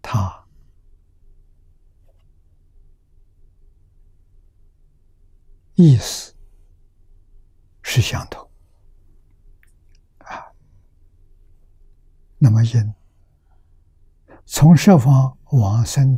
它意思是相同啊。那么因从十方往生